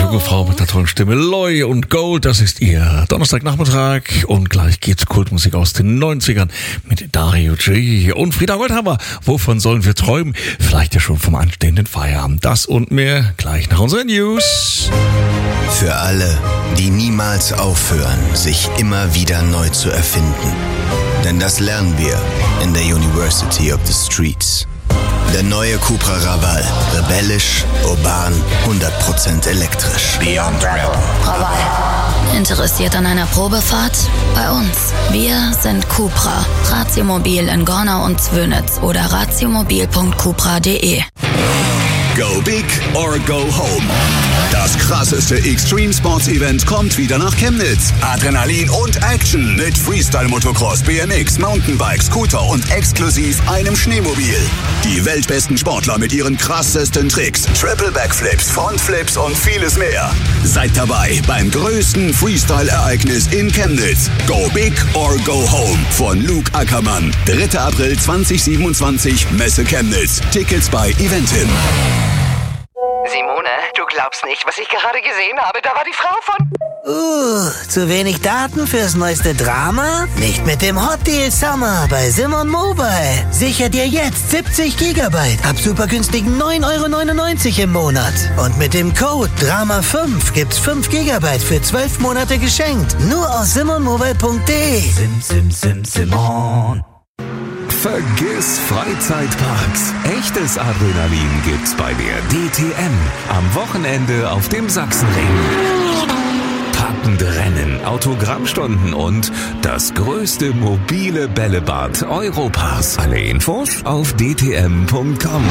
junge Frau mit der tollen Stimme, Loy und Gold, das ist ihr Donnerstagnachmittag und gleich geht's Kultmusik aus den 90ern mit Dario G. und Frieda Goldhammer. Wovon sollen wir träumen? Vielleicht ja schon vom anstehenden Feierabend. Das und mehr gleich nach unseren News. Für alle, die niemals aufhören, sich immer wieder neu zu erfinden. Denn das lernen wir in der University of the Streets. Der neue Cupra Raval. Rebellisch, urban, 100% elektrisch. Beyond Rebel. Raval. Interessiert an einer Probefahrt? Bei uns. Wir sind Cupra. Ratiomobil in Gornau und Zwönitz oder ratiomobil.cupra.de. Go big or go home. Das krasseste Extreme Sports Event kommt wieder nach Chemnitz. Adrenalin und Action mit Freestyle Motocross, BMX, Mountainbike, Scooter und exklusiv einem Schneemobil. Die weltbesten Sportler mit ihren krassesten Tricks, Triple Backflips, Frontflips und vieles mehr. Seid dabei beim größten Freestyle-Ereignis in Chemnitz. Go big or go home von Luke Ackermann. 3. April 2027, Messe Chemnitz. Tickets bei Eventim. Simone, du glaubst nicht, was ich gerade gesehen habe. Da war die Frau von... Zu wenig Daten fürs neueste Drama? Nicht mit dem Hot Deal Summer bei Simon Mobile. Sicher dir jetzt 70 GB ab super günstigen 9,99 € im Monat. Und mit dem Code DRAMA5 gibt's 5 GB für 12 Monate geschenkt. Nur aus simonmobile.de. Simon. Vergiss Freizeitparks. Echtes Adrenalin gibt's bei der DTM. Am Wochenende auf dem Sachsenring. Packende Rennen, Autogrammstunden und das größte mobile Bällebad Europas. Alle Infos auf dtm.com.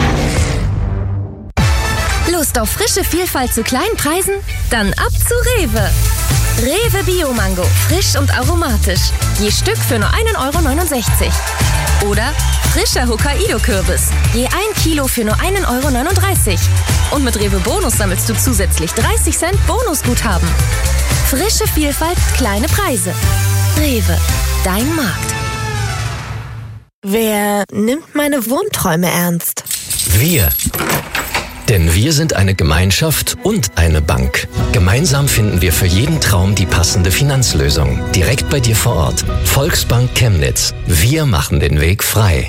Lust auf frische Vielfalt zu kleinen Preisen? Dann ab zu Rewe. Rewe Bio-Mango, frisch und aromatisch. Je Stück für nur 1,69 €. Oder frischer Hokkaido-Kürbis. Je 1 Kilo für nur 1,39 €. Und mit Rewe Bonus sammelst du zusätzlich 30 Cent Bonusguthaben. Frische Vielfalt, kleine Preise. Rewe, dein Markt. Wer nimmt meine Wohnträume ernst? Wir. Denn wir sind eine Gemeinschaft und eine Bank. Gemeinsam finden wir für jeden Traum die passende Finanzlösung. Direkt bei dir vor Ort. Volksbank Chemnitz. Wir machen den Weg frei.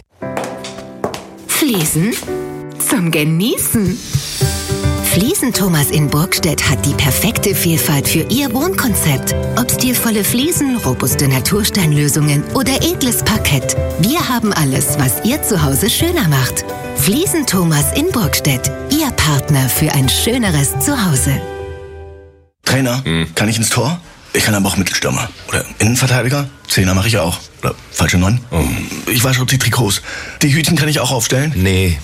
Fliesen zum Genießen. Fliesen Thomas in Burgstedt hat die perfekte Vielfalt für Ihr Wohnkonzept. Ob stilvolle Fliesen, robuste Natursteinlösungen oder edles Parkett. Wir haben alles, was Ihr Zuhause schöner macht. Fliesen Thomas in Burgstedt. Ihr Partner für ein schöneres Zuhause. Trainer, kann ich ins Tor? Ich kann aber auch Mittelstürmer. Oder Innenverteidiger? Zehner mache ich auch. Oder falsche 9? Ich wasche auch die Trikots. Die Hütchen kann ich auch aufstellen? Nee.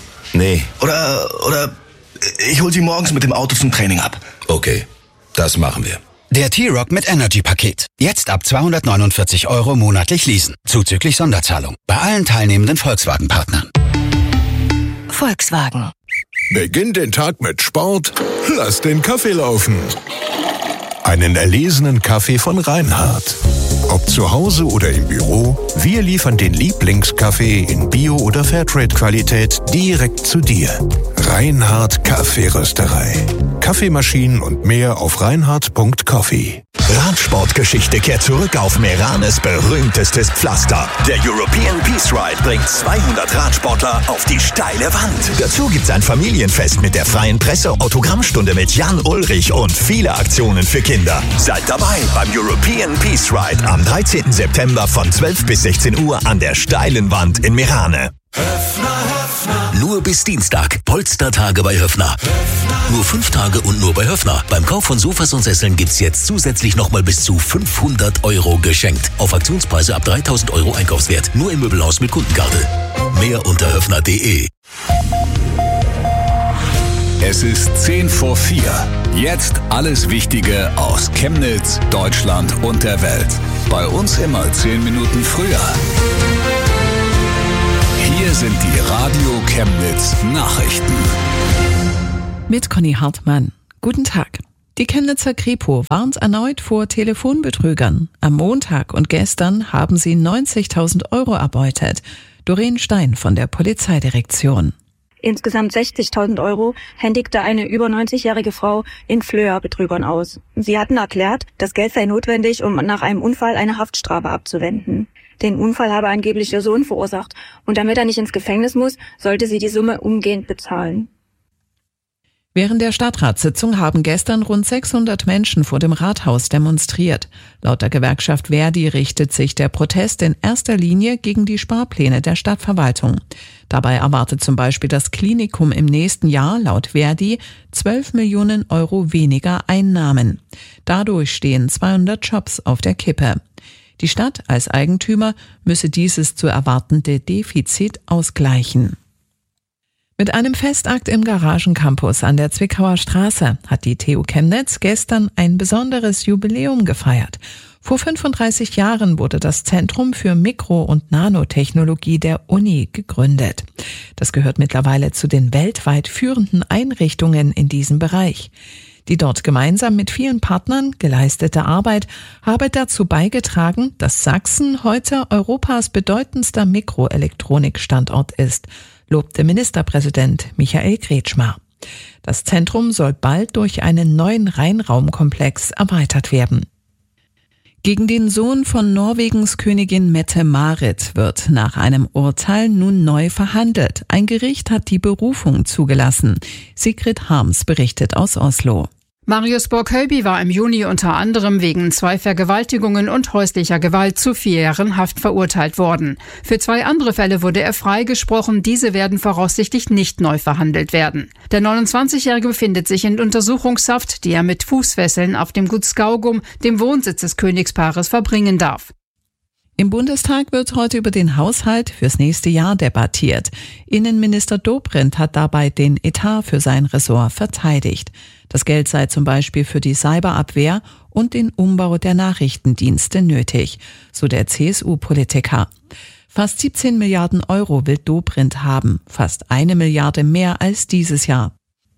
Oder ich hol sie morgens mit dem Auto zum Training ab. Okay, das machen wir. Der T-Rock mit Energy-Paket. Jetzt ab 249 € monatlich leasen. Zuzüglich Sonderzahlung. Bei allen teilnehmenden Volkswagen-Partnern. Volkswagen. Beginn den Tag mit Sport. Lass den Kaffee laufen. Einen erlesenen Kaffee von Reinhardt. Ob zu Hause oder im Büro, wir liefern den Lieblingskaffee in Bio- oder Fairtrade-Qualität direkt zu dir. Reinhardt Kaffeerösterei. Kaffeemaschinen und mehr auf reinhardt.coffee. Radsportgeschichte kehrt zurück auf Meranes berühmtestes Pflaster. Der European Peace Ride bringt 200 Radsportler auf die steile Wand. Dazu gibt's ein Familienfest mit der freien Presse, Autogrammstunde mit Jan Ulrich und viele Aktionen für Kinder. Seid dabei beim European Peace Ride am 13. September von 12 bis 16 Uhr an der steilen Wand in Merane. Nur bis Dienstag. Polstertage bei Höffner. Nur 5 Tage und nur bei Höffner. Beim Kauf von Sofas und Sesseln gibt's jetzt zusätzlich nochmal bis zu 500 € geschenkt. Auf Aktionspreise ab 3.000 € Einkaufswert. Nur im Möbelhaus mit Kundenkarte. Mehr unter höffner.de. Es ist 10 vor 4. Jetzt alles Wichtige aus Chemnitz, Deutschland und der Welt. Bei uns immer 10 Minuten früher. Hier sind die Radio Chemnitz Nachrichten. Mit Conny Hartmann. Guten Tag. Die Chemnitzer Kripo warnt erneut vor Telefonbetrügern. Am Montag und gestern haben sie 90.000 € erbeutet. Doreen Stein von der Polizeidirektion. Insgesamt 60.000 Euro händigte eine über 90-jährige Frau in Flöa Betrügern aus. Sie hatten erklärt, das Geld sei notwendig, um nach einem Unfall eine Haftstrafe abzuwenden. Den Unfall habe angeblich ihr Sohn verursacht und damit er nicht ins Gefängnis muss, sollte sie die Summe umgehend bezahlen. Während der Stadtratssitzung haben gestern rund 600 Menschen vor dem Rathaus demonstriert. Laut der Gewerkschaft Verdi richtet sich der Protest in erster Linie gegen die Sparpläne der Stadtverwaltung. Dabei erwartet zum Beispiel das Klinikum im nächsten Jahr laut Verdi 12 Millionen Euro weniger Einnahmen. Dadurch stehen 200 Jobs auf der Kippe. Die Stadt als Eigentümer müsse dieses zu erwartende Defizit ausgleichen. Mit einem Festakt im Garagencampus an der Zwickauer Straße hat die TU Chemnitz gestern ein besonderes Jubiläum gefeiert. Vor 35 Jahren wurde das Zentrum für Mikro- und Nanotechnologie der Uni gegründet. Das gehört mittlerweile zu den weltweit führenden Einrichtungen in diesem Bereich. Die dort gemeinsam mit vielen Partnern geleistete Arbeit habe dazu beigetragen, dass Sachsen heute Europas bedeutendster Mikroelektronikstandort ist, lobte Ministerpräsident Michael Kretschmer. Das Zentrum soll bald durch einen neuen Rheinraumkomplex erweitert werden. Gegen den Sohn von Norwegens Königin Mette-Marit wird nach einem Urteil nun neu verhandelt. Ein Gericht hat die Berufung zugelassen. Sigrid Harms berichtet aus Oslo. Marius Borg-Höyby war im Juni unter anderem wegen 2 Vergewaltigungen und häuslicher Gewalt zu 4 Jahren Haft verurteilt worden. Für 2 andere Fälle wurde er freigesprochen. Diese werden voraussichtlich nicht neu verhandelt werden. Der 29-Jährige befindet sich in Untersuchungshaft, die er mit Fußfesseln auf dem Gut Skaugum, dem Wohnsitz des Königspaares, verbringen darf. Im Bundestag wird heute über den Haushalt fürs nächste Jahr debattiert. Innenminister Dobrindt hat dabei den Etat für sein Ressort verteidigt. Das Geld sei zum Beispiel für die Cyberabwehr und den Umbau der Nachrichtendienste nötig, so der CSU-Politiker. Fast 17 Milliarden Euro will Dobrindt haben, fast 1 Milliarde mehr als dieses Jahr.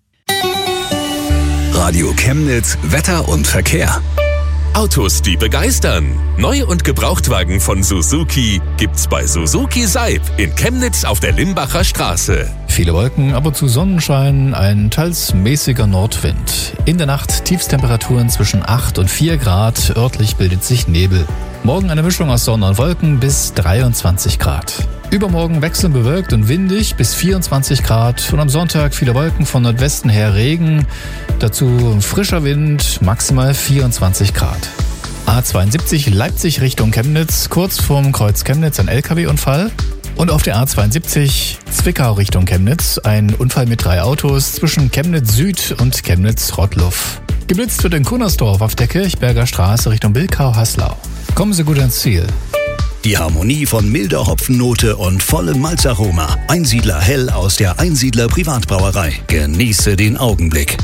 Radio Chemnitz, Wetter und Verkehr. Autos, die begeistern. Neu- und Gebrauchtwagen von Suzuki gibt's bei Suzuki Seib in Chemnitz auf der Limbacher Straße. Viele Wolken, ab und zu Sonnenschein, ein teils mäßiger Nordwind. In der Nacht Tiefstemperaturen zwischen 8 und 4 Grad, örtlich bildet sich Nebel. Morgen eine Mischung aus Sonne und Wolken bis 23 Grad. Übermorgen wechselnd bewölkt und windig bis 24 Grad und am Sonntag viele Wolken von Nordwesten her Regen, dazu frischer Wind, maximal 24 Grad. A72 Leipzig Richtung Chemnitz, kurz vorm Kreuz Chemnitz ein LKW-Unfall. Und auf der A72 Zwickau Richtung Chemnitz ein Unfall mit 3 Autos zwischen Chemnitz Süd und Chemnitz Rottluff. Geblitzt wird in Kunnersdorf auf der Kirchberger Straße Richtung Bilkau-Haslau. Kommen Sie gut ans Ziel. Die Harmonie von milder Hopfennote und vollem Malzaroma. Einsiedler Hell aus der Einsiedler Privatbrauerei. Genieße den Augenblick.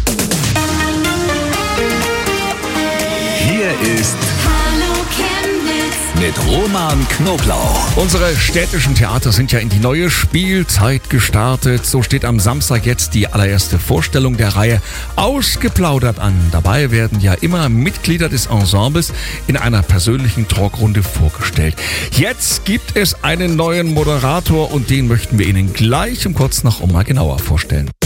Hier ist mit Roman Knoblauch. Unsere städtischen Theater sind ja in die neue Spielzeit gestartet. So steht am Samstag jetzt die allererste Vorstellung der Reihe Ausgeplaudert an. Dabei werden ja immer Mitglieder des Ensembles in einer persönlichen Talkrunde vorgestellt. Jetzt gibt es einen neuen Moderator und den möchten wir Ihnen gleich um kurz nach mal genauer vorstellen.